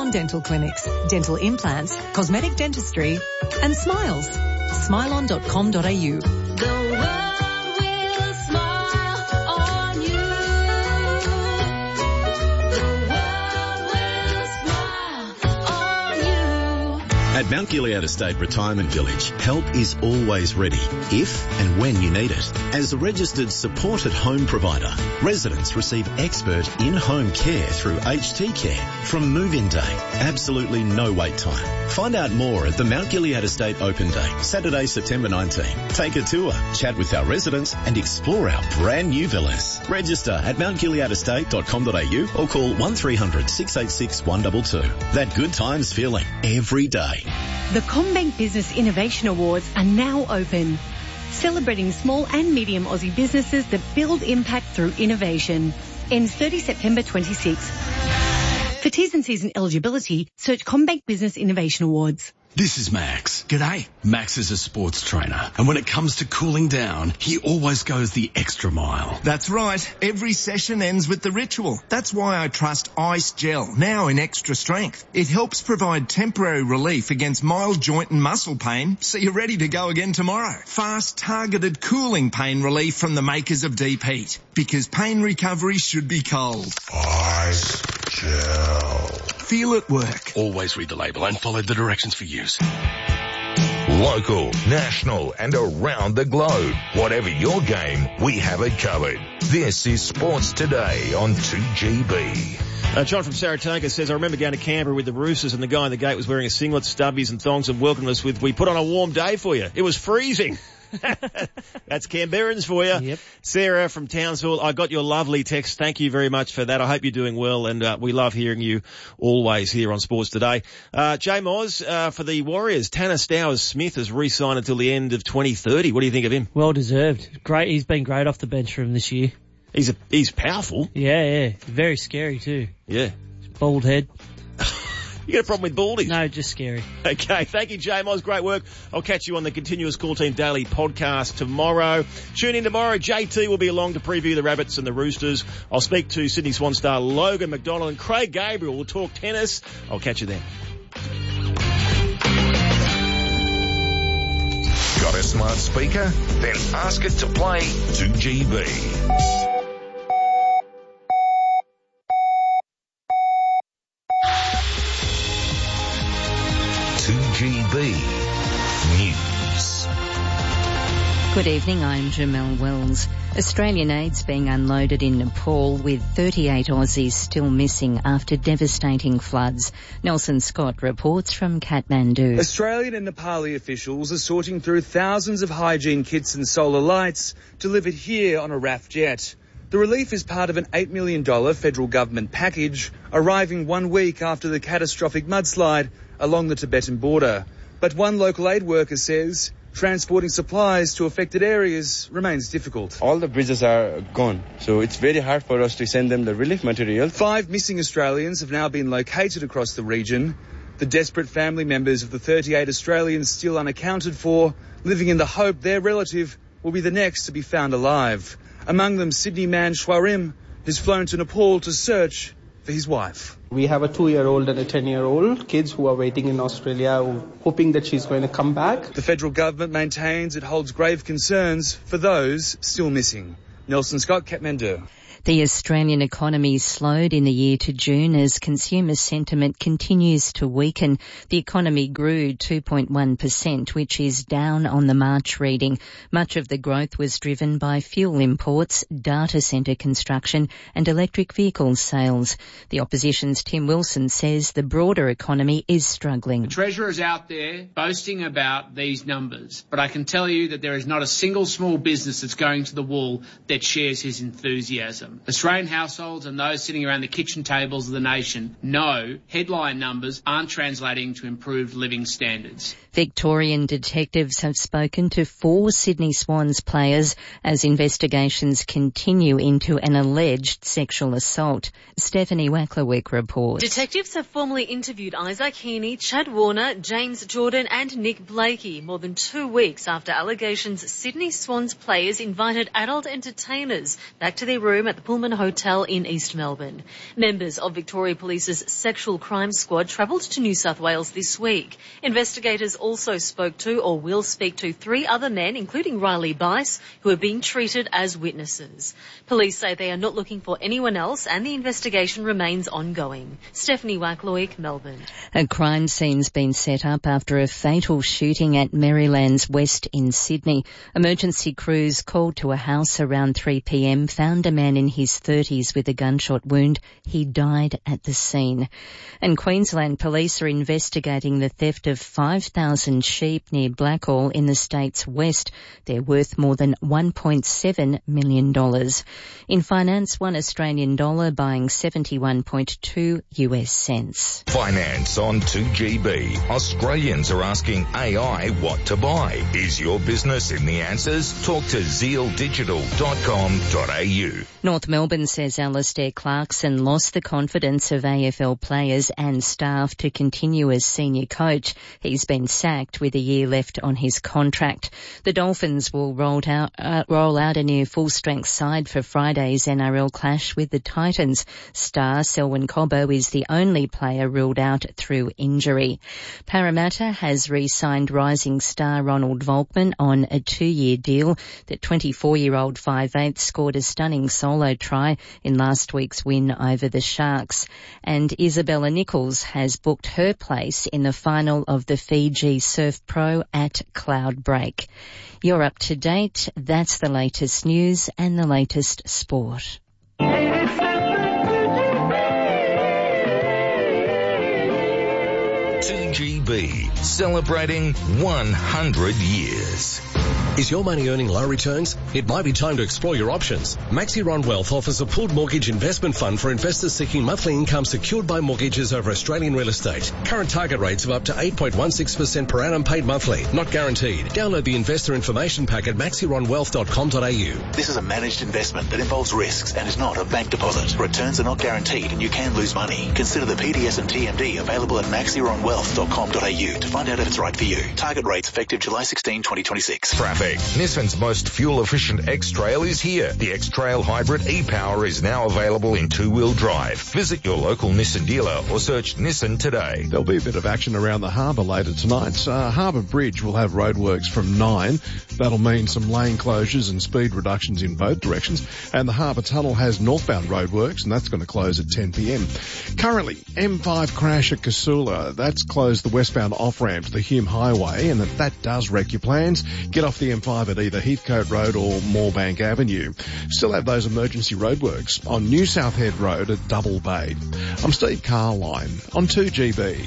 Crown Dental Clinics, dental implants, cosmetic dentistry and smiles. Smilon.com.au. The world will smile on you. The world will smile on you. At Mount Gilead Estate Retirement Village, help is always ready if and when you need it. As a registered supported home provider, residents receive expert in-home care through HT Care from move-in day. Absolutely no wait time. Find out more at the Mount Gilead Estate Open Day, Saturday, September 19. Take a tour, chat with our residents and explore our brand new villas. Register at mountgileadestate.com.au or call 1300 686 122. That good times feeling every day. The CommBank Business Innovation Awards are now open, celebrating small and medium Aussie businesses that build impact through innovation. Ends 30 September 26. For T's and C's and eligibility, search CommBank Business Innovation Awards. This is Max. G'day. Max is a sports trainer, and when it comes to cooling down, he always goes the extra mile. That's right. Every session ends with the ritual. That's why I trust Ice Gel, now in extra strength. It helps provide temporary relief against mild joint and muscle pain, so you're ready to go again tomorrow. Fast, targeted cooling pain relief from the makers of Deep Heat. Because pain recovery should be cold. Ice Gel. Feel it work. Always read the label and follow the directions for use. Local, national and around the globe. Whatever your game, we have it covered. This is Sports Today on 2GB. John from Saratoga says, I remember going to Canberra with the Roosters and the guy in the gate was wearing a singlet, stubbies and thongs and welcomed us with, we put on a warm day for you. It was freezing. That's Canberrans for you. Yep. Sarah from Townsville, I got your lovely text. Thank you very much for that. I hope you're doing well, and we love hearing you always here on Sports Today. Jay Moz, for the Warriors, Tanner Stowers-Smith has re-signed until the end of 2030. What do you think of him? Well deserved. Great. He's been great off the bench for him this year. He's powerful. Yeah. Very scary too. Yeah. Bald head. You got a problem with baldies? No, just scary. Okay, thank you, Jay Moz. Great work. I'll catch you on the Continuous Call Team Daily podcast tomorrow. Tune in tomorrow. JT will be along to preview the Rabbits and the Roosters. I'll speak to Sydney Swan star Logan McDonald and Craig Gabriel. We'll talk tennis. I'll catch you then. Got a smart speaker? Then ask it to play 2GB. 2GB News. Good evening, I'm Jamelle Wells. Australian aid's being unloaded in Nepal with 38 Aussies still missing after devastating floods. Nelson Scott reports from Kathmandu. Australian and Nepali officials are sorting through thousands of hygiene kits and solar lights delivered here on a RAF jet. The relief is part of an $8 million federal government package, arriving 1 week after the catastrophic mudslide along the Tibetan border. But one local aid worker says transporting supplies to affected areas remains difficult. All the bridges are gone, so it's very hard for us to send them the relief material. 5 missing Australians have now been located across the region. The desperate family members of the 38 Australians still unaccounted for, living in the hope their relative will be the next to be found alive. Among them, Sydney man Shwarim has flown to Nepal to search for his wife. We have a 2-year-old and a 10-year-old kids who are waiting in Australia, hoping that she's going to come back. The federal government maintains it holds grave concerns for those still missing. Nelson Scott, Kathmandu. The Australian economy slowed in the year to June as consumer sentiment continues to weaken. The economy grew 2.1%, which is down on the March reading. Much of the growth was driven by fuel imports, data centre construction and electric vehicle sales. The opposition's Tim Wilson says the broader economy is struggling. The Treasurer is out there boasting about these numbers, but I can tell you that there is not a single small business that's going to the wall that shares his enthusiasm. Australian households and those sitting around the kitchen tables of the nation know headline numbers aren't translating to improved living standards. Victorian detectives have spoken to 4 Sydney Swans players as investigations continue into an alleged sexual assault. Stephanie Wacklerwick reports. Detectives have formally interviewed Isaac Heaney, Chad Warner, James Jordan and Nick Blakey more than 2 weeks after allegations Sydney Swans players invited adult entertainers back to their room at at the Pullman Hotel in East Melbourne. Members of Victoria Police's Sexual Crime Squad travelled to New South Wales this week. Investigators also spoke to or will speak to 3 other men, including Riley Bice, who are being treated as witnesses. Police say they are not looking for anyone else and the investigation remains ongoing. Stephanie Wackloick, Melbourne. A crime scene's been set up after a fatal shooting at Maryland's West in Sydney. Emergency crews called to a house around 3 p.m. found a man in his 30s with a gunshot wound. He died at the scene. And Queensland police are investigating the theft of 5,000 sheep near Blackall in the state's west. They're worth more than $1.7 million. In finance, $1 Australian dollar buying 71.2 US cents. Finance on 2GB. Australians are asking AI what to buy. Is your business in the answers? Talk to zealdigital.com.au. North Melbourne says Alistair Clarkson lost the confidence of AFL players and staff to continue as senior coach. He's been sacked with a year left on his contract. The Dolphins will roll out a near full-strength side for Friday's NRL clash with the Titans. Star Selwyn Cobbo is the only player ruled out through injury. Parramatta has re-signed rising star Ronald Volkman on a 2-year deal. The 24-year-old 5'8" scored a stunning solo try in last week's win over the Sharks. And Isabella Nichols has booked her place in the final of the Fiji Surf Pro at Cloudbreak. You're up to date. That's the latest news and the latest sport. 2GB, celebrating 100 years. Is your money earning low returns? It might be time to explore your options. Maxiron Wealth offers a pooled mortgage investment fund for investors seeking monthly income secured by mortgages over Australian real estate. Current target rates of up to 8.16% per annum paid monthly, not guaranteed. Download the investor information pack at maxironwealth.com.au. This is a managed investment that involves risks and is not a bank deposit. Returns are not guaranteed and you can lose money. Consider the PDS and TMD available at maxironwealth.com.au to find out if it's right for you. Target rates effective July 16, 2026. Traffic. Nissan's most fuel-efficient X-Trail is here. The X-Trail Hybrid e-Power is now available in 2-wheel drive. Visit your local Nissan dealer or search Nissan today. There'll be a bit of action around the harbour later tonight. Harbour Bridge will have roadworks from 9. That'll mean some lane closures and speed reductions in both directions. And the Harbour Tunnel has northbound roadworks, and that's going to close at 10 p.m. Currently, M5 crash at Casula. That's closed the westbound off-ramp to the Hume Highway, and if that does wreck your plans, get off the M5 at either Heathcote Road or Moorebank Avenue. Still have those emergency roadworks on New South Head Road at Double Bay. I'm Steve Carline on 2GB.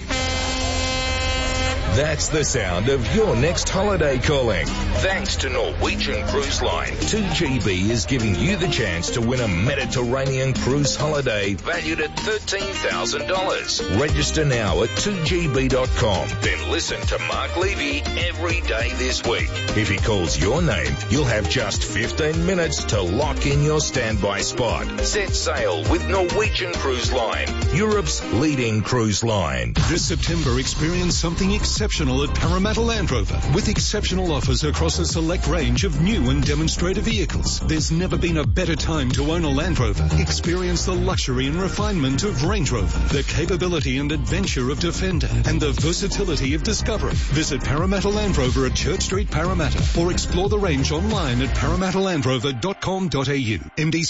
That's the sound of your next holiday calling. Thanks to Norwegian Cruise Line, 2GB is giving you the chance to win a Mediterranean cruise holiday valued at $13,000. Register now at 2gb.com. Then listen to Mark Levy every day this week. If he calls your name, you'll have just 15 minutes to lock in your standby spot. Set sail with Norwegian Cruise Line, Europe's leading cruise line. This September, experience something exceptional at Parramatta Land Rover with exceptional offers across a select range of new and demonstrator vehicles. There's never been a better time to own a Land Rover. Experience the luxury and refinement of Range Rover, the capability and adventure of Defender, and the versatility of Discovery. Visit Parramatta Land Rover at Church Street, Parramatta, or explore the range online at parramattalandrover.com.au. MD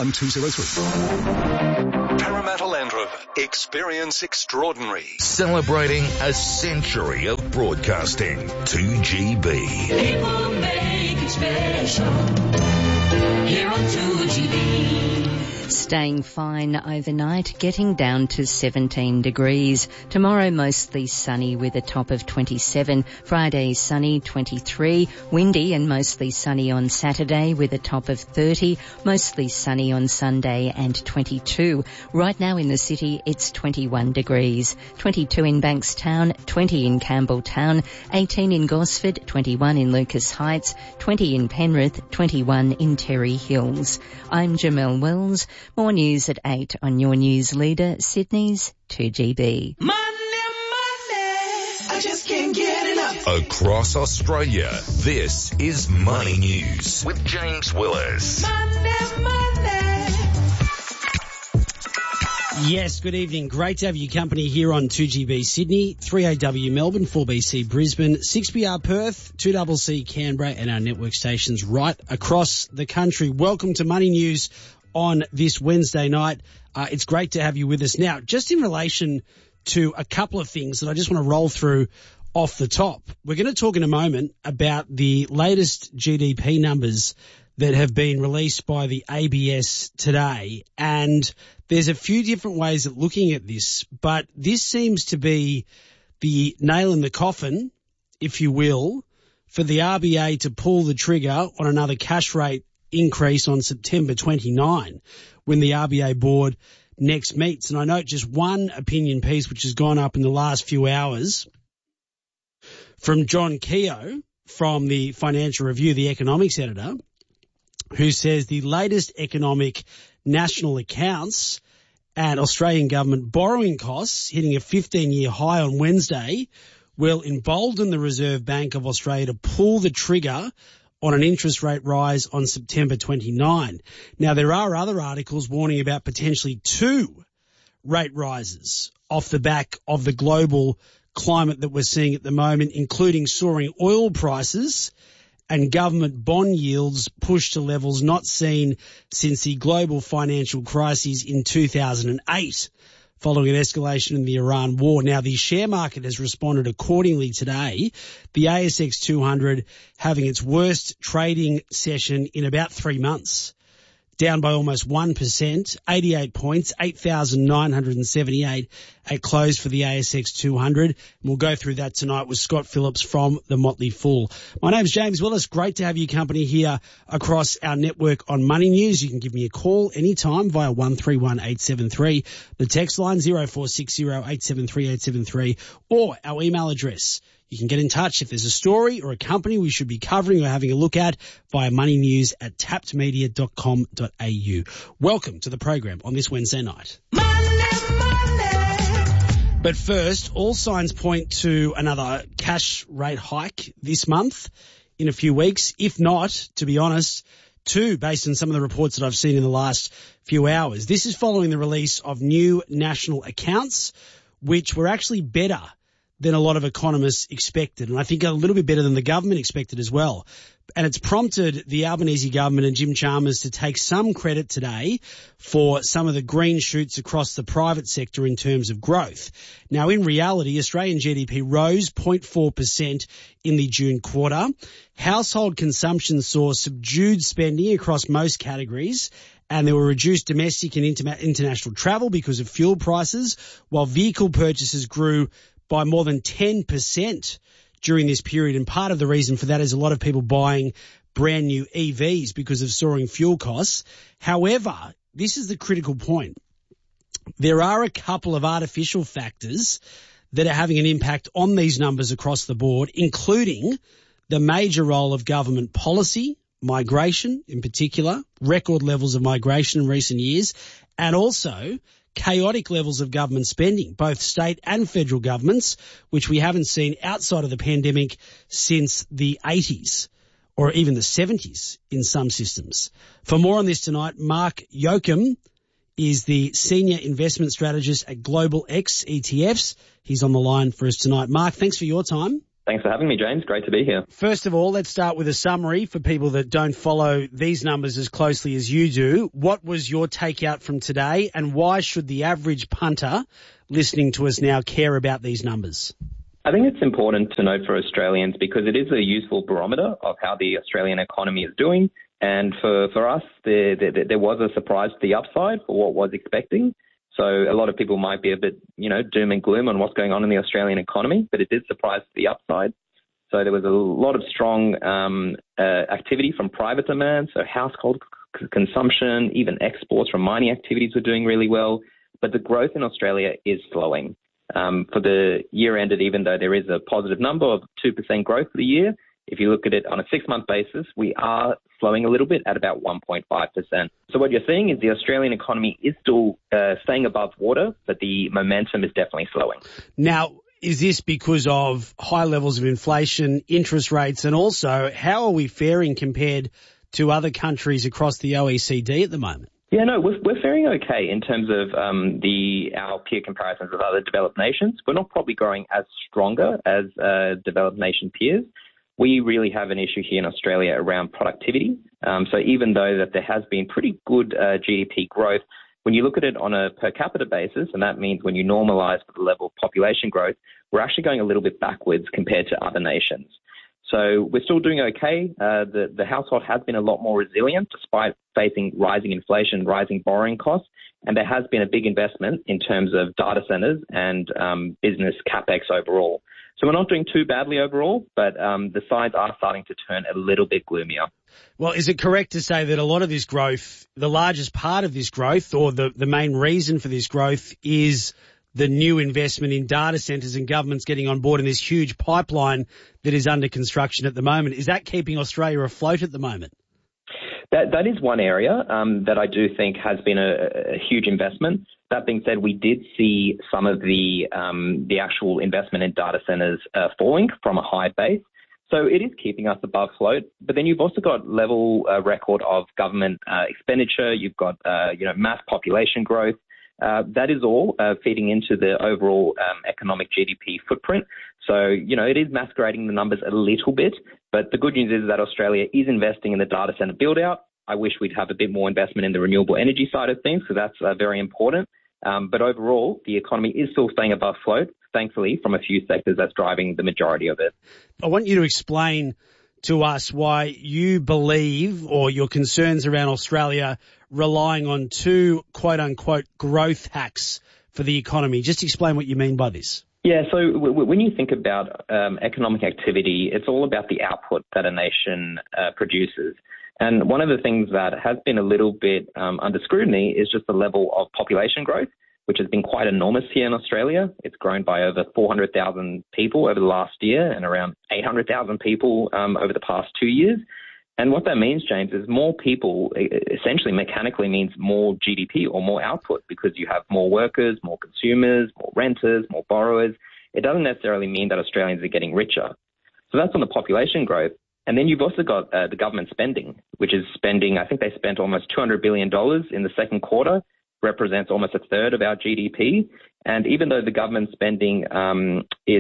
041203. Parramatta Land Rover. Experience extraordinary. Celebrating a century of broadcasting. 2GB. People make it special here on 2GB. Staying fine overnight, getting down to 17 degrees. Tomorrow mostly sunny with a top of 27. Friday sunny, 23. Windy and mostly sunny on Saturday with a top of 30. Mostly sunny on Sunday and 22. Right now in the city it's 21 degrees. 22 in Bankstown, 20 in Campbelltown, 18 in Gosford, 21 in Lucas Heights, 20 in Penrith, 21 in Terry Hills. I'm Jamelle Wells. More news at 8 on your news leader, Sydney's 2GB. I just can't get enough. Across Australia, this is Money News with James Willis. Money, Yes, good evening. Great to have your company here on 2GB Sydney, 3AW Melbourne, 4BC Brisbane, 6BR Perth, 2CC Canberra, and our network stations right across the country. Welcome to Money News on this Wednesday night. It's great to have you with us. Now, just in relation to a couple of things that I just want to roll through off the top. We're going to talk in a moment about the latest GDP numbers that have been released by the ABS today. And there's a few different ways of looking at this, but this seems to be the nail in the coffin, if you will, for the RBA to pull the trigger on another cash rate increase on September 29 when the RBA board next meets. And I note just one opinion piece which has gone up in the last few hours from John Keogh from the Financial Review, the economics editor, who says the latest economic national accounts and Australian government borrowing costs hitting a 15-year high on Wednesday will embolden the Reserve Bank of Australia to pull the trigger on an interest rate rise on September 29. Now, there are other articles warning about potentially 2 rate rises off the back of the global climate that we're seeing at the moment, including soaring oil prices and government bond yields pushed to levels not seen since the global financial crises in 2008, following an escalation in the Iran war. Now, the share market has responded accordingly today. The ASX 200 having its worst trading session in about 3 months, down by almost 1%, 88 points, 8,978 at close for the ASX 200. And we'll go through that tonight with Scott Phillips from the Motley Fool. My name's James Willis. Great to have your company here across our network on Money News. You can give me a call anytime via 131873, the text line 0460 873 873, or our email address. You can get in touch if there's a story or a company we should be covering or having a look at via moneynews@tappedmedia.com.au. Welcome to the program on this Wednesday night. But first, all signs point to another cash rate hike this month in a few weeks. If not, to be honest, 2 based on some of the reports that I've seen in the last few hours. This is following the release of new national accounts, which were actually better than a lot of economists expected, and I think a little bit better than the government expected as well. And it's prompted the Albanese government and Jim Chalmers to take some credit today for some of the green shoots across the private sector in terms of growth. Now, in reality, Australian GDP rose 0.4% in the June quarter. Household consumption saw subdued spending across most categories, and there were reduced domestic and international travel because of fuel prices, while vehicle purchases grew by more than 10% during this period. And part of the reason for that is a lot of people buying brand new EVs because of soaring fuel costs. However, this is the critical point. There are a couple of artificial factors that are having an impact on these numbers across the board, including the major role of government policy, migration in particular, record levels of migration in recent years, and also chaotic levels of government spending, both state and federal governments, which we haven't seen outside of the pandemic since the 80s or even the 70s in some systems. For more on this tonight, Mark Yoakum is the Senior Investment Strategist at Global X ETFs. He's on the line for us tonight. Mark, thanks for your time. Thanks for having me, James. Great to be here. First of all, let's start with a summary for people that don't follow these numbers as closely as you do. What was your takeout from today, and why should the average punter listening to us now care about these numbers? I think it's important to note for Australians because it is a useful barometer of how the Australian economy is doing. And for us, there was a surprise to the upside for what was expecting. So a lot of people might be a bit, doom and gloom on what's going on in the Australian economy, but it did surprise to the upside. So there was a lot of strong activity from private demand, so household consumption, even exports from mining activities were doing really well. But the growth in Australia is slowing. For the year ended, even though there is a positive number of 2% growth for the year, if you look at it on a 6-month basis, we are slowing a little bit at about 1.5%. So what you're seeing is the Australian economy is still staying above water, but the momentum is definitely slowing. Now, is this because of high levels of inflation, interest rates, and also how are we faring compared to other countries across the OECD at the moment? Yeah, no, we're faring okay in terms of our peer comparisons with other developed nations. We're not probably growing as stronger as developed nation peers. We really have an issue here in Australia around productivity. So even though that there has been pretty good GDP growth, when you look at it on a per capita basis, and that means when you normalise for the level of population growth, we're actually going a little bit backwards compared to other nations. So we're still doing okay. The household has been a lot more resilient despite facing rising inflation, rising borrowing costs, and there has been a big investment in terms of data centres and business capex overall. So we're not doing too badly overall, but the signs are starting to turn a little bit gloomier. Well, is it correct to say that a lot of this growth, the largest part of this growth or the main reason for this growth is the new investment in data centres and governments getting on board in this huge pipeline that is under construction at the moment? Is that keeping Australia afloat at the moment? That is one area that I do think has been a huge investment. That being said, we did see some of the actual investment in data centres falling from a high base. So it is keeping us above float. But then you've also got level record of government expenditure. You've got mass population growth. That is all feeding into the overall economic GDP footprint. So, it is masquerading the numbers a little bit, but the good news is that Australia is investing in the data centre build-out. I wish we'd have a bit more investment in the renewable energy side of things, so that's very important. But overall, the economy is still staying above float, thankfully, from a few sectors that's driving the majority of it. I want you to explain to us why you believe or your concerns around Australia relying on two quote-unquote growth hacks for the economy. Just explain what you mean by this. Yeah, so when you think about economic activity, it's all about the output that a nation produces. And one of the things that has been a little bit under scrutiny is just the level of population growth, which has been quite enormous here in Australia. It's grown by over 400,000 people over the last year and around 800,000 people over the past 2 years. And what that means, James, is more people essentially mechanically means more GDP or more output because you have more workers, more consumers, more renters, more borrowers. It doesn't necessarily mean that Australians are getting richer. So that's on the population growth. And then you've also got the government spending, which is spending, I think they spent almost $200 billion in the second quarter, represents almost a third of our GDP. And even though the government spending is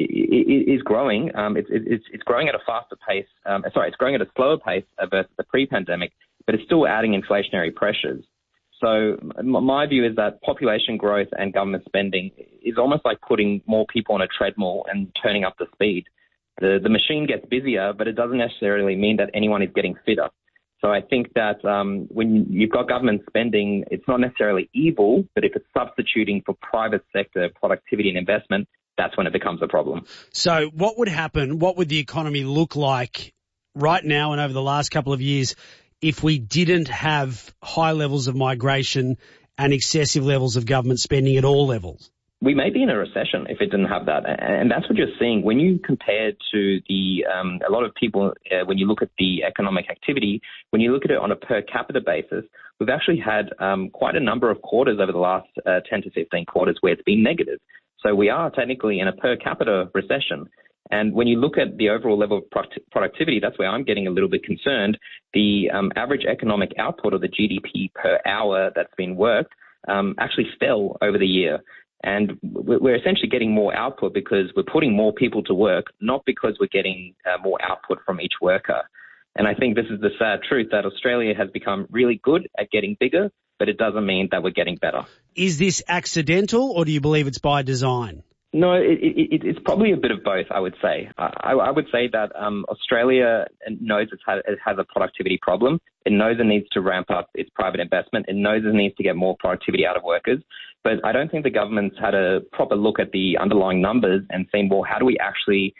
growing, it's growing at a faster pace. It's growing at a slower pace versus the pre-pandemic, but it's still adding inflationary pressures. So my view is that population growth and government spending is almost like putting more people on a treadmill and turning up the speed. The machine gets busier, but it doesn't necessarily mean that anyone is getting fitter. So I think that when you've got government spending, it's not necessarily evil, but if it's substituting for private sector productivity and investment, that's when it becomes a problem. So what would happen, what would the economy look like right now and over the last couple of years if we didn't have high levels of migration and excessive levels of government spending at all levels? We may be in a recession if it didn't have that. And that's what you're seeing. When you compare to a lot of people, when you look at the economic activity, when you look at it on a per capita basis, we've actually had quite a number of quarters over the last 10 to 15 quarters where it's been negative. So we are technically in a per capita recession. And when you look at the overall level of productivity, that's where I'm getting a little bit concerned. The average economic output, or the GDP per hour that's been worked, actually fell over the year. And we're essentially getting more output because we're putting more people to work, not because we're getting more output from each worker. And I think this is the sad truth, that Australia has become really good at getting bigger, but it doesn't mean that we're getting better. Is this accidental, or do you believe it's by design? No, it's probably a bit of both, I would say. I would say that Australia knows it has a productivity problem. It knows it needs to ramp up its private investment. It knows it needs to get more productivity out of workers. But I don't think the government's had a proper look at the underlying numbers and seen, well, how do we actually,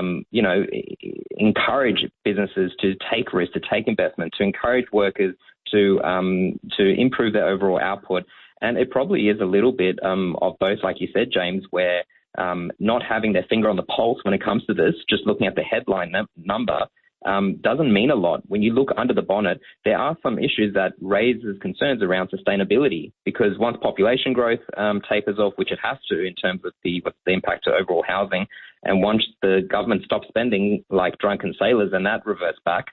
encourage businesses to take risks, to take investment, to encourage workers to improve their overall output. And it probably is a little bit of both, like you said, James, where not having their finger on the pulse when it comes to this, just looking at the headline number, doesn't mean a lot. When you look under the bonnet, there are some issues that raises concerns around sustainability, because once population growth tapers off, which it has to in terms of what's the impact to overall housing, and once the government stops spending like drunken sailors and that reverts back,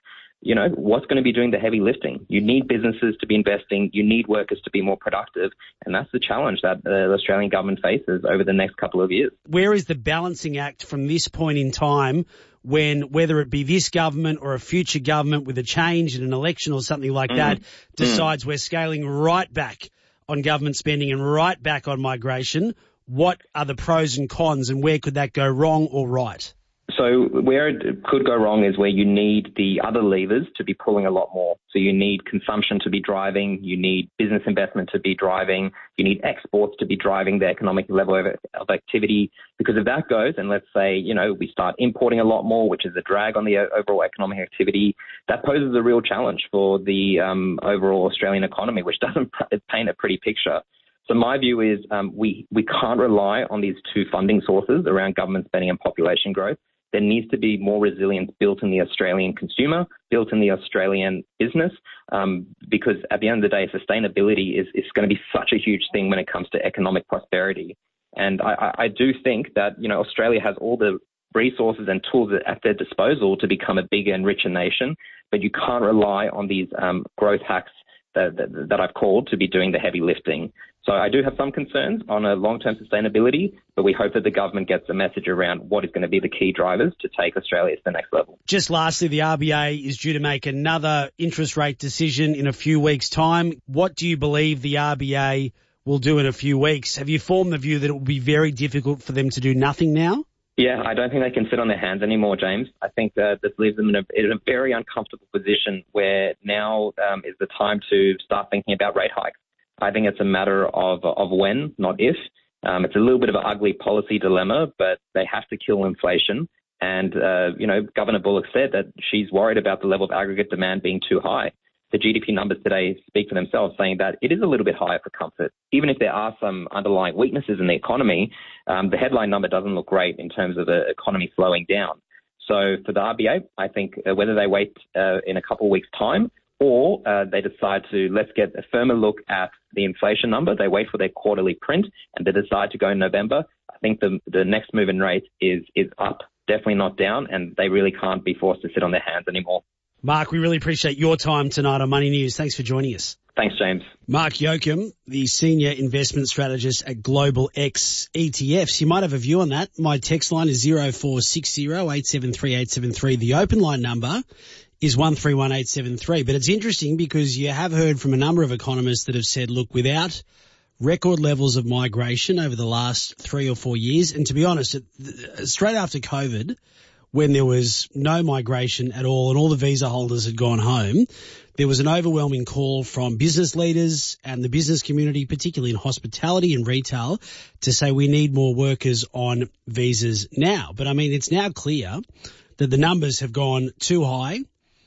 what's going to be doing the heavy lifting? You need businesses to be investing. You need workers to be more productive. And that's the challenge that the Australian government faces over the next couple of years. Where is the balancing act from this point in time when, whether it be this government or a future government with a change in an election or something like that, decides we're scaling right back on government spending and right back on migration? What are the pros and cons, and where could that go wrong or right? So where it could go wrong is where you need the other levers to be pulling a lot more. So you need consumption to be driving, you need business investment to be driving, you need exports to be driving the economic level of activity. Because if that goes, and let's say, we start importing a lot more, which is a drag on the overall economic activity, that poses a real challenge for the overall Australian economy, which doesn't paint a pretty picture. So my view is we can't rely on these two funding sources around government spending and population growth. There needs to be more resilience built in the Australian consumer, built in the Australian business, because at the end of the day, sustainability is going to be such a huge thing when it comes to economic prosperity. And I do think that, Australia has all the resources and tools at their disposal to become a bigger and richer nation, but you can't rely on these growth hacks that I've called to be doing the heavy lifting. So I do have some concerns on a long-term sustainability, but we hope that the government gets a message around what is going to be the key drivers to take Australia to the next level. Just lastly, the RBA is due to make another interest rate decision in a few weeks' time. What do you believe the RBA will do in a few weeks? Have you formed the view that it will be very difficult for them to do nothing now? Yeah, I don't think they can sit on their hands anymore, James. I think that this leaves them in a very uncomfortable position where now is the time to start thinking about rate hikes. I think it's a matter of when, not if. It's a little bit of an ugly policy dilemma, but they have to kill inflation. And, Governor Bullock said that she's worried about the level of aggregate demand being too high. The GDP numbers today speak for themselves, saying that it is a little bit higher for comfort. Even if there are some underlying weaknesses in the economy, the headline number doesn't look great in terms of the economy slowing down. So for the RBA, I think whether they wait in a couple of weeks' time or they decide to let's get a firmer look at the inflation number, they wait for their quarterly print and they decide to go in November, I think the next move in rate is up, definitely not down, and they really can't be forced to sit on their hands anymore. Mark, we really appreciate your time tonight on Money News. Thanks for joining us. Thanks, James. Mark Yoakum, the Senior Investment Strategist at Global X ETFs. You might have a view on that. My text line is 0460 873 873. The open line number is 131873. But it's interesting because you have heard from a number of economists that have said, look, without record levels of migration over the last 3 or 4 years, and to be honest, straight after COVID, when there was no migration at all and all the visa holders had gone home, there was an overwhelming call from business leaders and the business community, particularly in hospitality and retail, to say we need more workers on visas now. But I mean, it's now clear that the numbers have gone too high.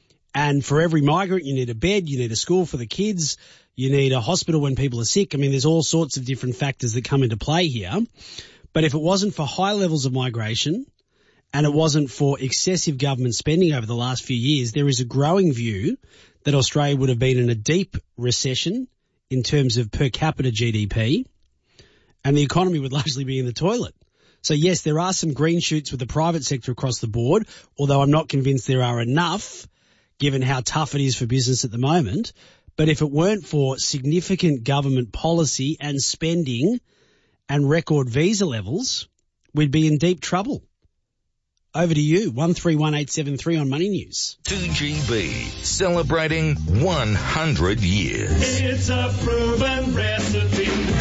And for every migrant, you need a bed, you need a school for the kids, you need a hospital when people are sick. I mean, there's all sorts of different factors that come into play here. But if it wasn't for high levels of migration, and it wasn't for excessive government spending over the last few years, there is a growing view that Australia would have been in a deep recession in terms of per capita GDP, and the economy would largely be in the toilet. So yes, there are some green shoots with the private sector across the board, although I'm not convinced there are enough given how tough it is for business at the moment. But if it weren't for significant government policy and spending and record visa levels, we'd be in deep trouble. Over to you, 131873 on Money News. 2GB, celebrating 100 years. It's a proven recipe,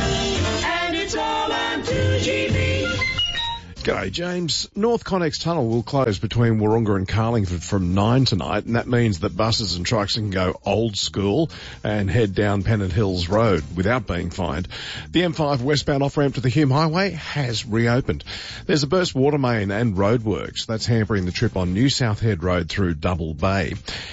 and it's all on 2GB. G'day, James. North Connex Tunnel will close between Wahroonga and Carlingford from 9 tonight, and that means that buses and trucks can go old school and head down Pennant Hills Road without being fined. The M5 westbound off-ramp to the Hume Highway has reopened. There's a burst water main and roadworks. That's hampering the trip on New South Head Road through Double Bay.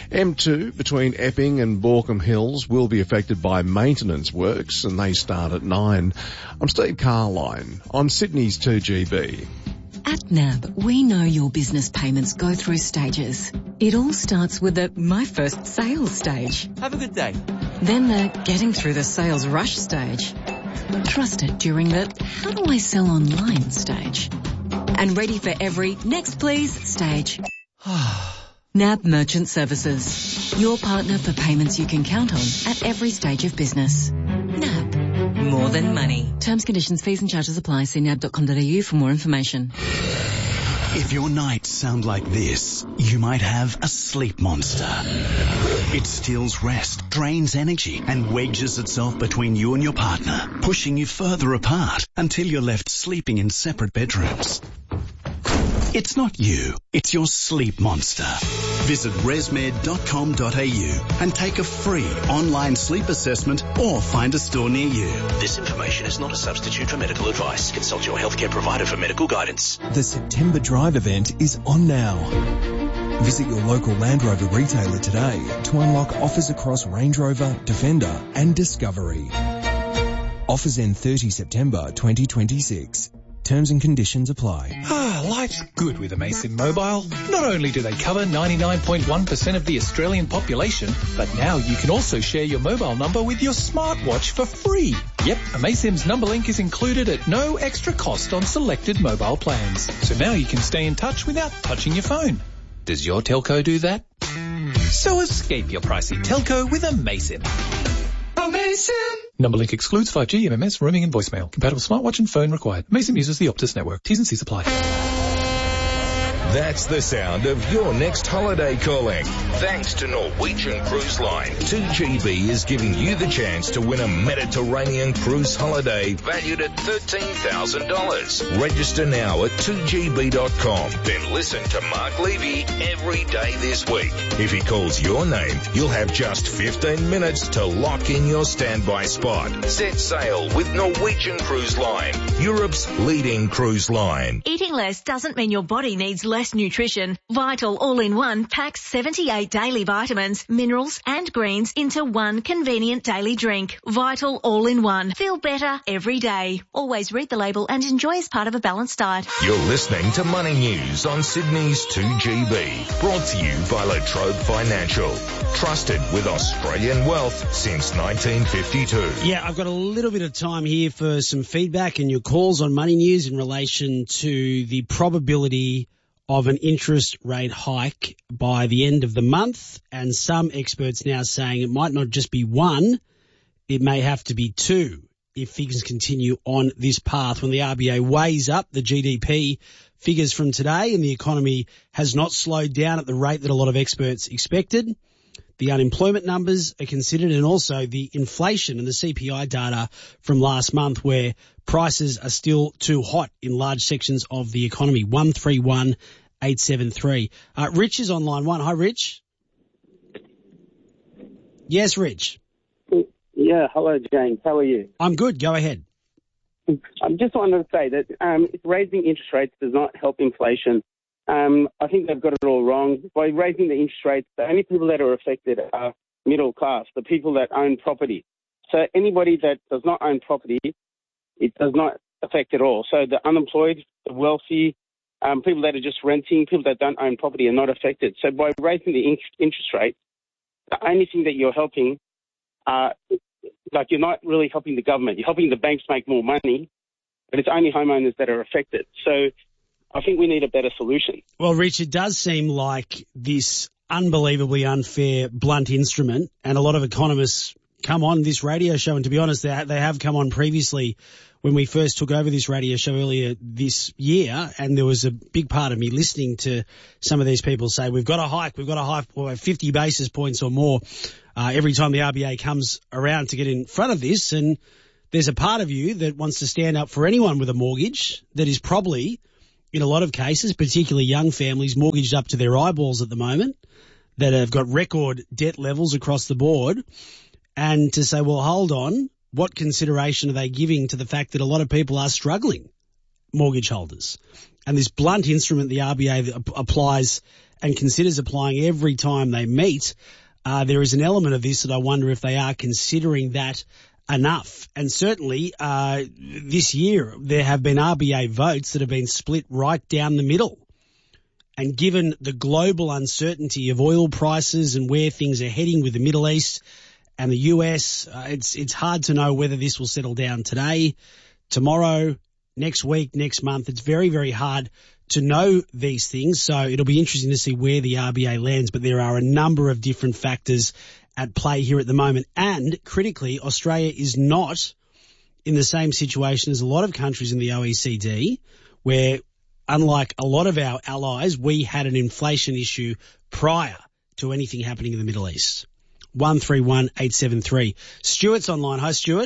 M2 between Epping and Borkham Hills will be affected by maintenance works, and they start at 9. I'm Steve Carline on Sydney's 2GB. At NAB, we know your business payments go through stages. It all starts with the My First Sales stage. Have a good day. Then the Getting Through the Sales Rush stage. Trusted during the How do I sell online stage. And ready for every Next Please stage. NAB Merchant Services. Your partner for payments you can count on at every stage of business. NAB. More than money. Terms, conditions, fees and charges apply. See nab.com.au for more information. If your nights sound like this, you might have a sleep monster. It steals rest, drains energy, and wedges itself between you and your partner, pushing you further apart until you're left sleeping in separate bedrooms. It's not you, it's your sleep monster. Visit resmed.com.au and take a free online sleep assessment or find a store near you. This information is not a substitute for medical advice. Consult your healthcare provider for medical guidance. The September Drive event is on now. Visit your local Land Rover retailer today to unlock offers across Range Rover, Defender and Discovery. Offers end 30 September 2026. Terms and conditions apply. Life's good with Amaysim Mobile. Not only do they cover 99.1% of the Australian population, but now you can also share your mobile number with your smartwatch for free. Yep, Amaysim's number link is included at no extra cost on selected mobile plans. So now you can stay in touch without touching your phone. Does your telco do that? So escape your pricey telco with Amaysim. Amaysim! Number link excludes 5G, MMS, roaming and voicemail. Compatible smartwatch and phone required. Amaysim uses the Optus network. T's and C's apply. That's the sound of your next holiday calling. Thanks to Norwegian Cruise Line, 2GB is giving you the chance to win a Mediterranean cruise holiday valued at $13,000. Register now at 2gb.com. Then listen to Mark Levy every day this week. If he calls your name, you'll have just 15 minutes to lock in your standby spot. Set sail with Norwegian Cruise Line, Europe's leading cruise line. Eating less doesn't mean your body needs less nutrition. Vital All-in-One packs 78 daily vitamins, minerals and greens into one convenient daily drink. Vital All-in-One. Feel better every day. Always read the label and enjoy as part of a balanced diet. You're listening to Money News on Sydney's 2GB. Brought to you by La Trobe Financial. Trusted with Australian wealth since 1952. Yeah, I've got a little bit of time here for some feedback and your calls on Money News in relation to the probability of an interest rate hike by the end of the month, and some experts now saying it might not just be one, it may have to be two if things continue on this path. When the RBA weighs up the GDP figures from today and the economy has not slowed down at the rate that a lot of experts expected, the unemployment numbers are considered, and also the inflation and the CPI data from last month, where prices are still too hot in large sections of the economy. 131873. Rich is on line one. Hi, Rich. Yes, Rich. Yeah, hello, James. How are you? I'm good. Go ahead. I just wanted to say that raising interest rates does not help inflation. I think they've got it all wrong. By raising the interest rates, the only people that are affected are middle class, the people that own property. So anybody that does not own property, it does not affect at all. So the unemployed, the wealthy, people that are just renting, people that don't own property are not affected. So by raising the interest rate, the only thing that you're helping, you're not really helping the government. You're helping the banks make more money, but it's only homeowners that are affected. So I think we need a better solution. Well, Rich, it does seem like this unbelievably unfair, blunt instrument, and a lot of economists come on this radio show, and to be honest, they have come on previously when we first took over this radio show earlier this year, and there was a big part of me listening to some of these people say, we've got a hike 50 basis points or more every time the RBA comes around to get in front of this, and there's a part of you that wants to stand up for anyone with a mortgage that is probably, in a lot of cases, particularly young families, mortgaged up to their eyeballs at the moment, that have got record debt levels across the board, and to say, well, hold on, what consideration are they giving to the fact that a lot of people are struggling, mortgage holders? And this blunt instrument the RBA applies and considers applying every time they meet, there is an element of this that I wonder if they are considering that enough. And certainly this year there have been RBA votes that have been split right down the middle. And given the global uncertainty of oil prices and where things are heading with the Middle East and the US, it's hard to know whether this will settle down today, tomorrow, next week, next month. It's very, very hard to know these things. So it'll be interesting to see where the RBA lands. But there are a number of different factors at play here at the moment. And critically, Australia is not in the same situation as a lot of countries in the OECD, where unlike a lot of our allies, we had an inflation issue prior to anything happening in the Middle East. 131873. Stuart's online. Hi, Stuart.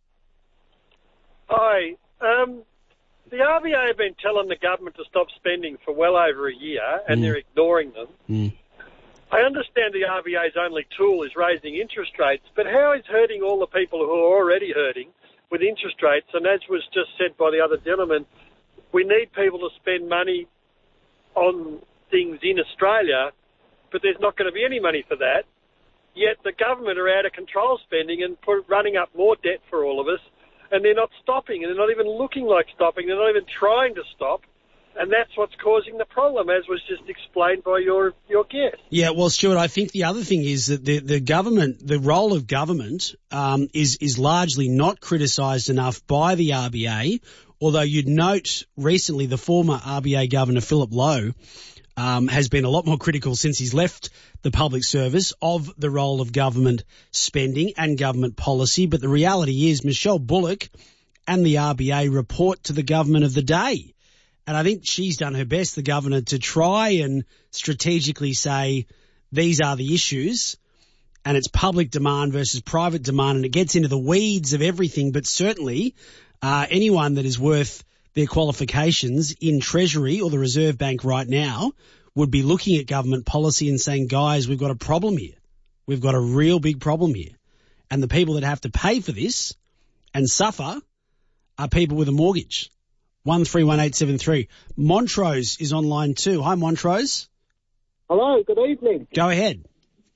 Hi. The RBA have been telling the government to stop spending for well over a year, and they're ignoring them. I understand the RBA's only tool is raising interest rates, but how is hurting all the people who are already hurting with interest rates? And as was just said by the other gentleman, we need people to spend money on things in Australia, but there's not going to be any money for that. Yet the government are out of control spending and running up more debt for all of us, and they're not stopping, and they're not even looking like stopping. They're not even trying to stop, and that's what's causing the problem, as was just explained by your guest. Yeah, well, Stuart, I think the other thing is that the government, the role of government, is largely not criticised enough by the RBA. Although you'd note recently the former RBA Governor Philip Lowe has been a lot more critical since he's left the public service of the role of government spending and government policy. But the reality is Michelle Bullock and the RBA report to the government of the day. And I think she's done her best, the governor, to try and strategically say these are the issues, and it's public demand versus private demand, and it gets into the weeds of everything. But certainly anyone that is worth their qualifications in Treasury or the Reserve Bank right now would be looking at government policy and saying, guys, we've got a problem here. We've got a real big problem here. And the people that have to pay for this and suffer are people with a mortgage. 131873. Montrose is online too. Hi, Montrose. Hello, good evening. Go ahead.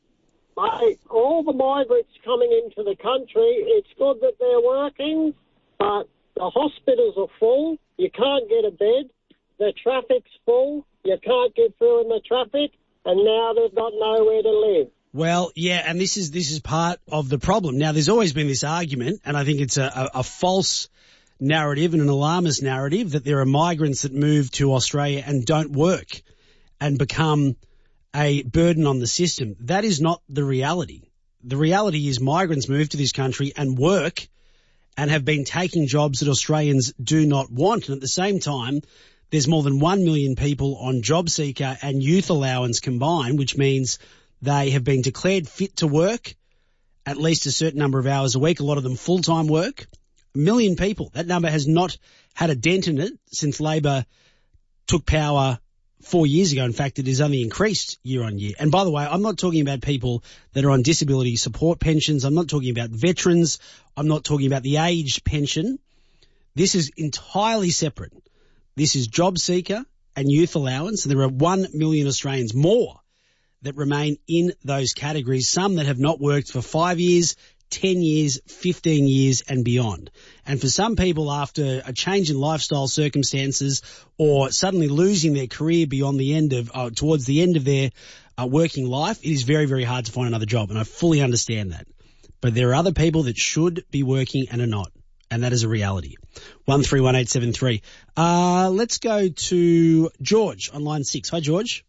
All the migrants coming into the country, it's good that they're working, but the hospitals are full. You can't get a bed. The traffic's full. You can't get through in the traffic, and now they've got nowhere to live. Well, yeah, and this is part of the problem. Now, there's always been this argument, and I think it's a false narrative and an alarmist narrative that there are migrants that move to Australia and don't work and become a burden on the system. That is not the reality. The reality is migrants move to this country and work and have been taking jobs that Australians do not want. And at the same time, there's more than 1 million people on job seeker and youth allowance combined, which means they have been declared fit to work at least a certain number of hours a week, a lot of them full-time work. 1 million people. That number has not had a dent in it since Labor took power 4 years ago. In fact, it has only increased year on year. And by the way, I'm not talking about people that are on disability support pensions. I'm not talking about veterans. I'm not talking about the aged pension. This is entirely separate. This is job seeker and youth allowance. And there are 1 million Australians more that remain in those categories, some that have not worked for 5 years, 10 years, 15 years and beyond. And for some people, after a change in lifestyle circumstances or suddenly losing their career beyond the end of, towards the end of their working life, it is very, very hard to find another job. And I fully understand that. But there are other people that should be working and are not. And that is a reality. 131873. Let's go to George on line 6. Hi, George.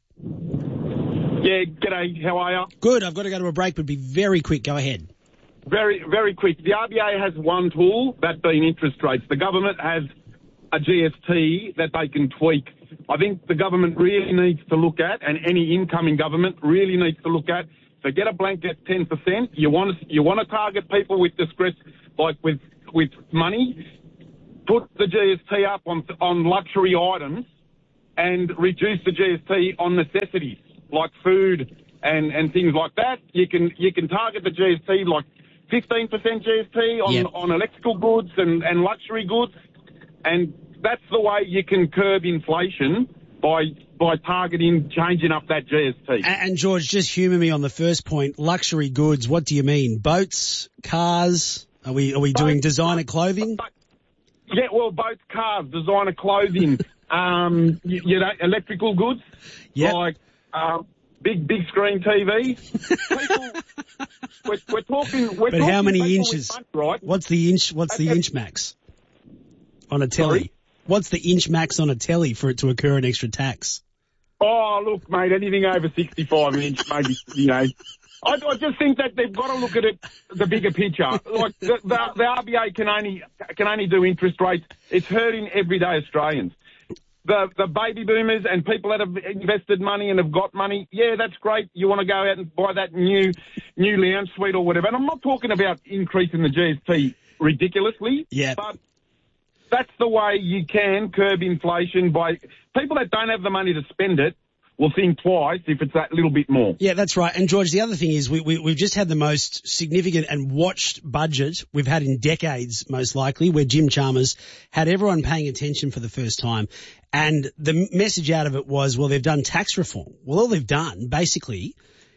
Yeah, g'day. How are you? Good. I've got to go to a break, but be very quick. Go ahead. Very, very quick. The RBA has one tool, that being interest rates. The government has a GST that they can tweak. I think the government really needs to look at, and any incoming government really needs to look at, so get a blanket 10%. You want to target people with distress, like with money. Put the GST up on luxury items and reduce the GST on necessities like food and things like that. You can target the GST like 15% GST on electrical goods and luxury goods, and that's the way you can curb inflation by targeting, changing up that GST. And George, just humour me on the first point. Luxury goods, what do you mean? Boats, cars? Are we doing designer clothing? Yeah, well, boats, cars, designer clothing, electrical goods, like big screen TV. We're talking. But how many inches? Money, right? What's the inch max on a telly? What's the inch max on a telly for it to occur an extra tax? Oh, look, mate, anything over 65 inch, maybe, you know. I just think that they've got to look at it, the bigger picture. Like, the RBA can only do interest rates. It's hurting everyday Australians. The baby boomers and people that have invested money and have got money, yeah, that's great. You want to go out and buy that new lounge suite or whatever. And I'm not talking about increasing the GST ridiculously. Yeah. But that's the way you can curb inflation by people that don't have the money to spend it will think twice if it's that little bit more. Yeah, that's right. And George, the other thing is we've just had the most significant and watched budget we've had in decades, most likely, where Jim Chalmers had everyone paying attention for the first time. And the message out of it was, well, they've done tax reform. Well, all they've done basically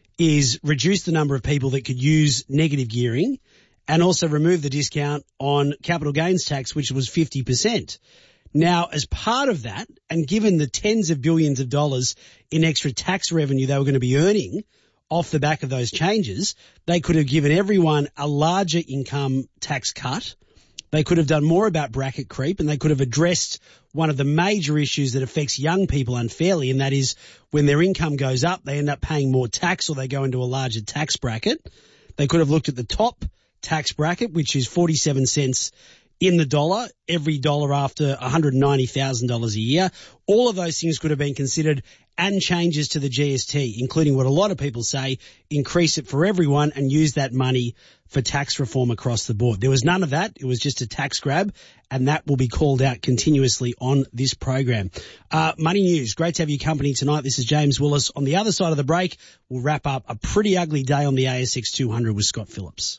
is reduce the number of people that could use negative gearing and also remove the discount on capital gains tax, which was 50%. Now, as part of that, and given the tens of billions of dollars in extra tax revenue they were going to be earning off the back of those changes, they could have given everyone a larger income tax cut. They could have done more about bracket creep, and they could have addressed one of the major issues that affects young people unfairly, and that is when their income goes up, they end up paying more tax or they go into a larger tax bracket. They could have looked at the top tax bracket, which is 47 cents in the dollar, every dollar after $190,000 a year. All of those things could have been considered, and changes to the GST, including what a lot of people say, increase it for everyone and use that money for tax reform across the board. There was none of that. It was just a tax grab, and that will be called out continuously on this program. Money News, great to have your company tonight. This is James Willis. On the other side of the break, we'll wrap up a pretty ugly day on the ASX 200 with Scott Phillips.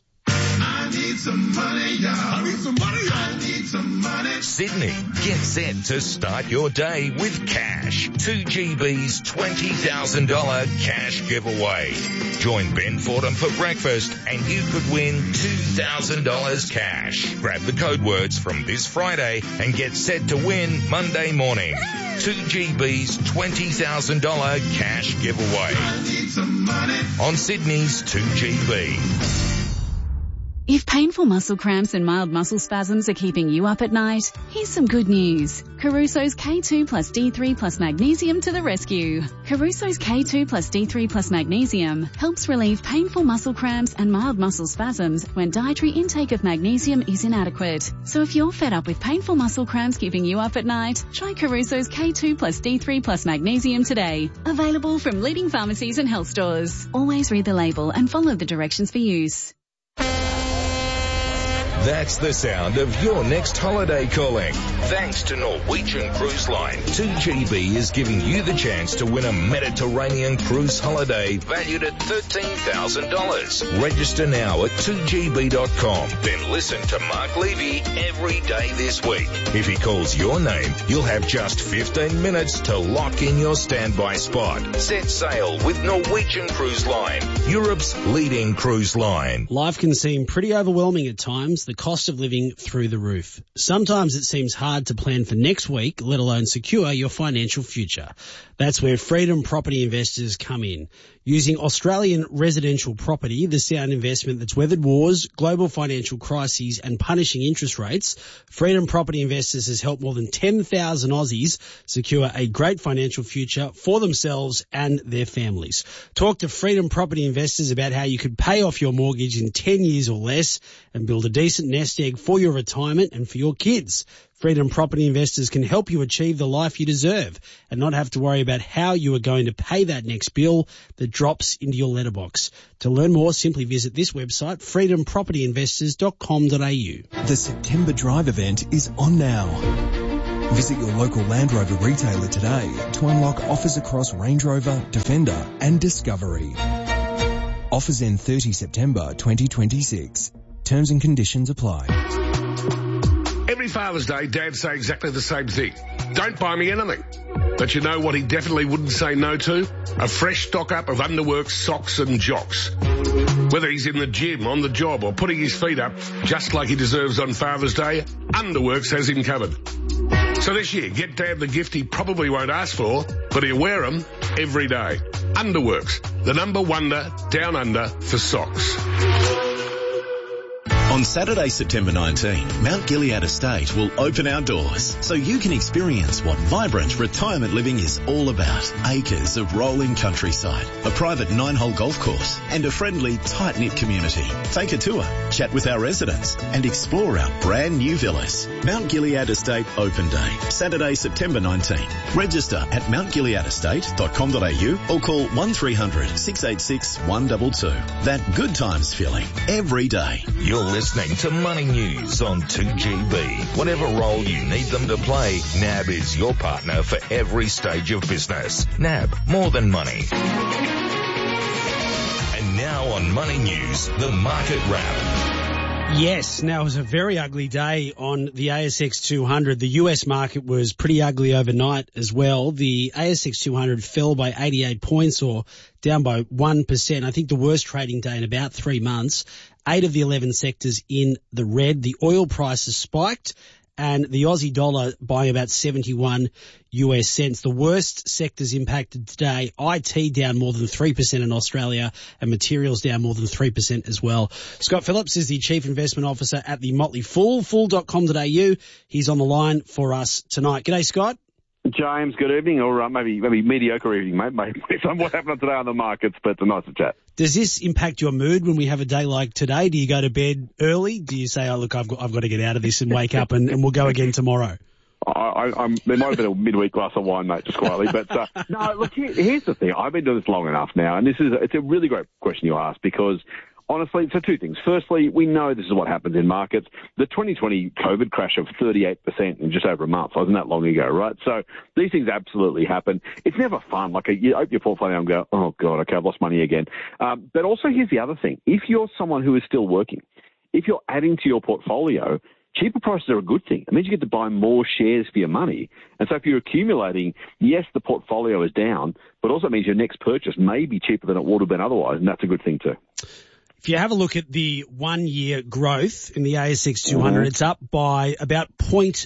I need some money, y'all. I need some money, y'all. I need some money. Sydney, get set to start your day with cash. 2GB's $20,000 cash giveaway. Join Ben Fordham for breakfast and you could win $2,000 cash. Grab the code words from this Friday and get set to win Monday morning. 2GB's $20,000 cash giveaway. I need some money. On Sydney's 2GB. If painful muscle cramps and mild muscle spasms are keeping you up at night, here's some good news. Caruso's K2 plus D3 plus magnesium to the rescue. Caruso's K2 plus D3 plus magnesium helps relieve painful muscle cramps and mild muscle spasms when dietary intake of magnesium is inadequate. So if you're fed up with painful muscle cramps keeping you up at night, try Caruso's K2 plus D3 plus magnesium today. Available from leading pharmacies and health stores. Always read the label and follow the directions for use. That's the sound of your next holiday calling. Thanks to Norwegian Cruise Line, 2GB is giving you the chance to win a Mediterranean cruise holiday valued at $13,000. Register now at 2gb.com. Then listen to Mark Levy every day this week. If he calls your name, you'll have just 15 minutes to lock in your standby spot. Set sail with Norwegian Cruise Line, Europe's leading cruise line. Life can seem pretty overwhelming at times. The cost of living through the roof. Sometimes it seems hard to plan for next week, let alone secure your financial future. That's where Freedom Property Investors come in. Using Australian residential property, the sound investment that's weathered wars, global financial crises and punishing interest rates, Freedom Property Investors has helped more than 10,000 Aussies secure a great financial future for themselves and their families. Talk to Freedom Property Investors about how you could pay off your mortgage in 10 years or less and build a decent nest egg for your retirement and for your kids. Freedom Property Investors can help you achieve the life you deserve and not have to worry about how you are going to pay that next bill that drops into your letterbox. To learn more, simply visit this website, freedompropertyinvestors.com.au. The September Drive event is on now. Visit your local Land Rover retailer today to unlock offers across Range Rover, Defender and Discovery. Offers end 30 September 2026. Terms and conditions apply. Every Father's Day, dads say exactly the same thing. Don't buy me anything. But you know what he definitely wouldn't say no to? A fresh stock-up of Underworks socks and jocks. Whether he's in the gym, on the job or putting his feet up, just like he deserves on Father's Day, Underworks has him covered. So this year, get Dad the gift he probably won't ask for, but he'll wear them every day. Underworks, the number wonder down under for socks. On Saturday, September 19, Mount Gilead Estate will open our doors so you can experience what vibrant retirement living is all about. Acres of rolling countryside, a private 9-hole golf course, and a friendly, tight-knit community. Take a tour, chat with our residents, and explore our brand new villas. Mount Gilead Estate Open Day, Saturday, September 19. Register at mountgileadestate.com.au or call 1300 686 122. That good times feeling every day. You're listening to Money News on 2GB. Whatever role you need them to play, NAB is your partner for every stage of business. NAB, more than money. And now on Money News, the Market Wrap. Yes, now it was a very ugly day on the ASX 200. The US market was pretty ugly overnight as well. The ASX 200 fell by 88 points or down by 1%. I think the worst trading day in about 3 months. 8 of the 11 sectors in the red. The oil prices spiked and the Aussie dollar by about 71 US cents. The worst sectors impacted today, IT down more than 3% in Australia and materials down more than 3% as well. Scott Phillips is the Chief Investment Officer at the Motley Fool, fool.com.au. He's on the line for us tonight. G'day, Scott. James, good evening, or maybe mediocre evening, mate. Maybe some what happened today on the markets, but it's nice to chat. Does this impact your mood when we have a day like today? Do you go to bed early? Do you say, oh, look, I've got to get out of this and wake up and we'll go again tomorrow? There might have been a midweek glass of wine, mate, just quietly. But no, look, here's the thing. I've been doing this long enough now, and it's a really great question you ask because honestly, so two things. Firstly, we know this is what happens in markets. The 2020 COVID crash of 38% in just over a month wasn't that long ago, right? So these things absolutely happen. It's never fun. Like you open your portfolio and go, oh God, okay, I've lost money again. But also here's the other thing. If you're someone who is still working, if you're adding to your portfolio, cheaper prices are a good thing. It means you get to buy more shares for your money. And so if you're accumulating, yes, the portfolio is down, but also it means your next purchase may be cheaper than it would have been otherwise, and that's a good thing too. If you have a look at the 1 year growth in the ASX 200, it's up by about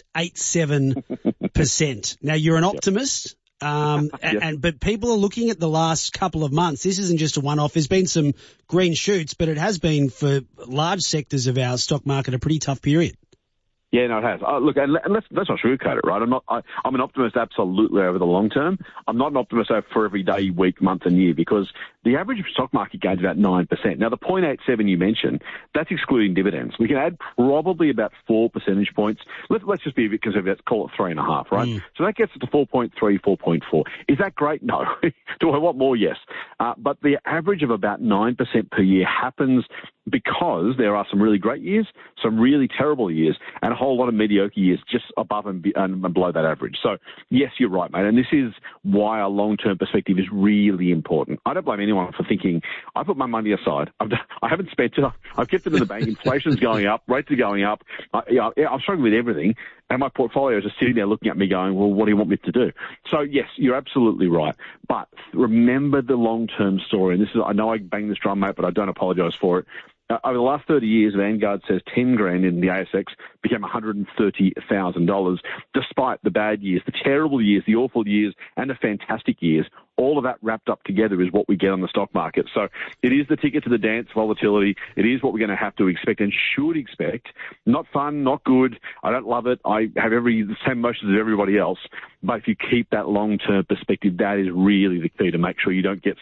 0.87%. Now, you're an optimist, but people are looking at the last couple of months. This isn't just a one-off. There's been some green shoots, but it has been for large sectors of our stock market a pretty tough period. Yeah, no, it has. Look, and let's not sugarcoat it, right? I'm an optimist absolutely over the long term. I'm not an optimist for every day, week, month and year because the average stock market gains about 9%. Now, the 0.87 you mentioned, that's excluding dividends. We can add probably about 4 percentage points. Let's just be a bit conservative. Let's call it 3.5, right? So that gets us to 4.3, 4.4. Is that great? No. Do I want more? Yes. But the average of about 9% per year happens because there are some really great years, some really terrible years, and a whole lot of mediocre years just above and below that average. So, yes, you're right, mate. And this is why our long-term perspective is really important. I don't blame anyone for thinking, I put my money aside. I haven't spent it. I've kept it in the bank. Inflation's going up. Rates are going up. I'm struggling with everything. And my portfolio is just sitting there looking at me going, well, what do you want me to do? So, yes, you're absolutely right. But remember the long-term story. And this is, I know I bang this drum, mate, but I don't apologise for it. Over the last 30 years, Vanguard says 10 grand in the ASX became $130,000, despite the bad years, the terrible years, the awful years, and the fantastic years. All of that wrapped up together is what we get on the stock market. So it is the ticket to the dance, volatility. It is what we're going to have to expect and should expect. Not fun, not good. I don't love it. I have the same emotions as everybody else. But if you keep that long-term perspective, that is really the key to make sure you don't get,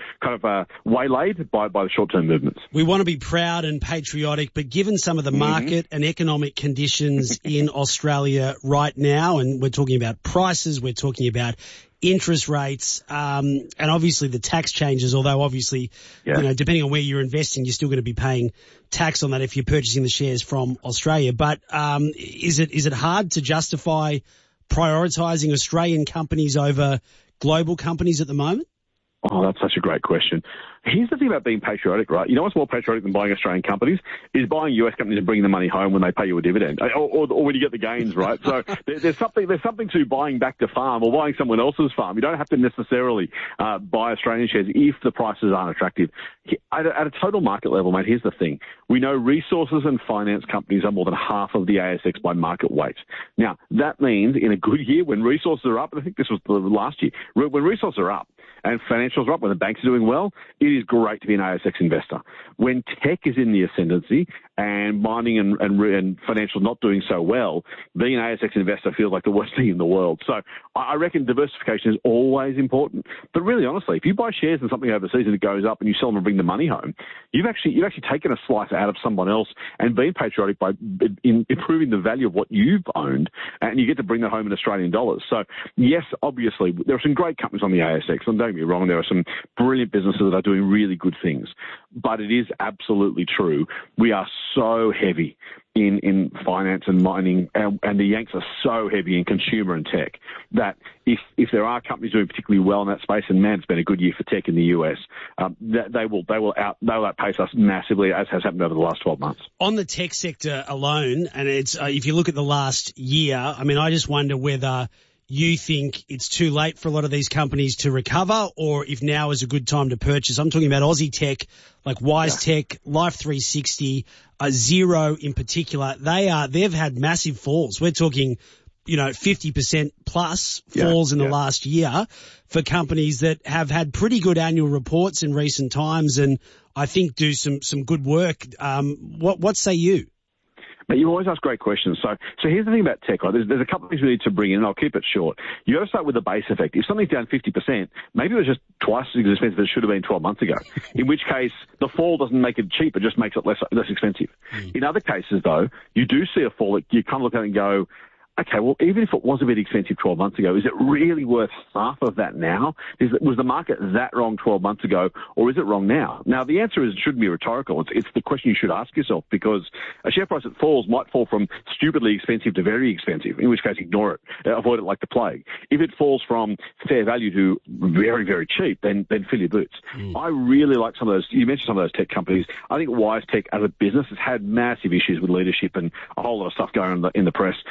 waylaid by the short-term movements. We want to be proud and patriotic, but given some of the market and economic conditions in Australia right now, and we're talking about prices, we're talking about interest rates, and obviously the tax changes, although obviously, depending on where you're investing, you're still going to be paying tax on that if you're purchasing the shares from Australia. But is it hard to justify prioritising Australian companies over global companies at the moment? Oh, that's such a great question. Here's the thing about being patriotic, right? You know what's more patriotic than buying Australian companies is buying US companies and bringing the money home when they pay you a dividend, or when you get the gains, right? So there's something to buying back the farm or buying someone else's farm. You don't have to necessarily buy Australian shares if the prices aren't attractive. At a total market level, mate, here's the thing. We know resources and finance companies are more than half of the ASX by market weight. Now, that means in a good year when resources are up, and I think this was the last year, when resources are up, and financials are up, when the banks are doing well, it is great to be an ASX investor. When tech is in the ascendancy and mining and financial not doing so well, being an ASX investor feels like the worst thing in the world. So I reckon diversification is always important. But really, honestly, if you buy shares in something overseas and it goes up and you sell them and bring the money home, you've actually taken a slice out of someone else and been patriotic by improving the value of what you've owned, and you get to bring that home in Australian dollars. So yes, obviously, there are some great companies on the ASX, and don't get me wrong, there are some brilliant businesses that are doing really good things. But it is absolutely true. We are so heavy in finance and mining, and the Yanks are so heavy in consumer and tech that if there are companies doing particularly well in that space, and man, it's been a good year for tech in the US, they will outpace us massively, as has happened over the last 12 months. On the tech sector alone, and it's if you look at the last year, I mean, I just wonder whether you think it's too late for a lot of these companies to recover, or if now is a good time to purchase. I'm talking about Aussie tech, like WiseTech, Life360, Xero in particular. They've had massive falls. We're talking, 50% plus falls in the last year for companies that have had pretty good annual reports in recent times, and I think do some good work. What say you? But you always ask great questions. So here's the thing about tech, right? There's a couple of things we need to bring in, and I'll keep it short. You got to start with the base effect. If something's down 50%, maybe it was just twice as expensive as it should have been 12 months ago, in which case the fall doesn't make it cheap, it just makes it less expensive. In other cases, though, you do see a fall that you kind of look at it and go, okay, well, even if it was a bit expensive 12 months ago, is it really worth half of that now? Was the market that wrong 12 months ago, or is it wrong now? Now, the answer is it shouldn't be rhetorical. It's the question you should ask yourself, because a share price that falls might fall from stupidly expensive to very expensive, in which case ignore it. Avoid it like the plague. If it falls from fair value to very, very cheap, then fill your boots. I really like some of those. You mentioned some of those tech companies. I think WiseTech as a business has had massive issues with leadership and a whole lot of stuff going on in the press.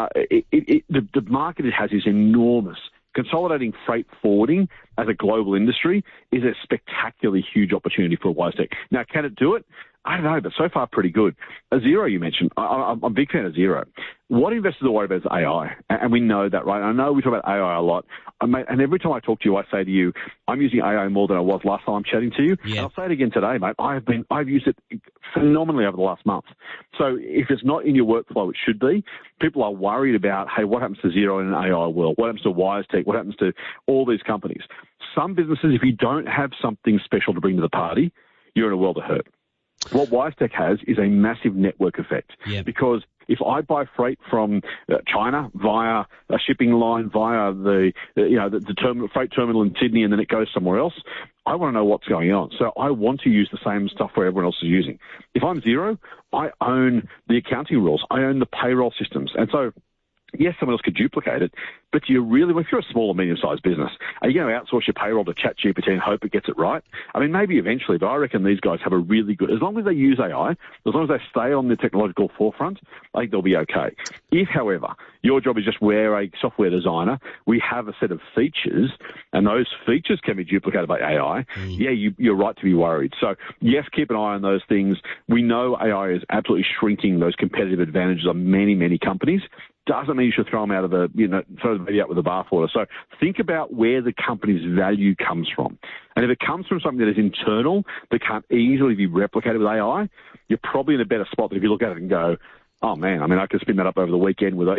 The market it has is enormous. Consolidating freight forwarding as a global industry is a spectacularly huge opportunity for WiseTech. Now, can it do it? I don't know, but so far pretty good. Xero, you mentioned. I'm a big fan of Xero. What investors are worried about is AI, and we know that, right? I know we talk about AI a lot, and every time I talk to you, I say to you, I'm using AI more than I was last time I'm chatting to you. Yeah. And I'll say it again today, mate. I've used it phenomenally over the last month. So if it's not in your workflow, it should be. People are worried about, hey, what happens to Xero in an AI world? What happens to WiseTech? What happens to all these companies? Some businesses, if you don't have something special to bring to the party, you're in a world of hurt. What WiseTech has is a massive network effect, because if I buy freight from China via a shipping line, via the freight terminal in Sydney, and then it goes somewhere else, I want to know what's going on. So I want to use the same software everyone else is using. If I'm Xero, I own the accounting rules. I own the payroll systems. And so, yes, someone else could duplicate it, but if you're a small or medium-sized business, are you going to outsource your payroll to ChatGPT and hope it gets it right? I mean, maybe eventually, but I reckon these guys have a really good, as long as they use AI, as long as they stay on the technological forefront, I think they'll be okay. If, however, your job is just we're a software designer, we have a set of features, and those features can be duplicated by AI, you're right to be worried. So, yes, keep an eye on those things. We know AI is absolutely shrinking those competitive advantages of many, many companies. Doesn't mean you should throw them out of throw the baby out with the bathwater. So think about where the company's value comes from. And if it comes from something that is internal, that can't easily be replicated with AI, you're probably in a better spot than if you look at it and go, oh, man, I mean, I could spin that up over the weekend with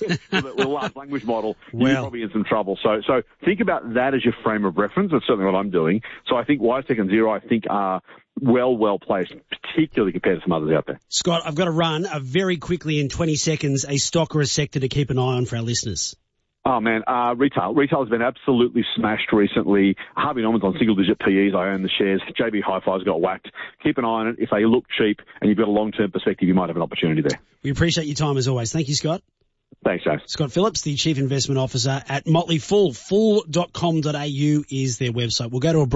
a large language model. You're probably in some trouble. So think about that as your frame of reference. That's certainly what I'm doing. So I think WiseTech and Xero, I think, are well placed, particularly compared to some others out there. Scott, I've got to run very quickly in 20 seconds, a stock or a sector to keep an eye on for our listeners. Oh, man, retail. Retail has been absolutely smashed recently. Harvey Norman's on single-digit PEs. I own the shares. JB Hi-Fi's got whacked. Keep an eye on it. If they look cheap and you've got a long-term perspective, you might have an opportunity there. We appreciate your time as always. Thank you, Scott. Thanks, James. Scott Phillips, the Chief Investment Officer at Motley Fool. Fool.com.au is their website. We'll go to a break.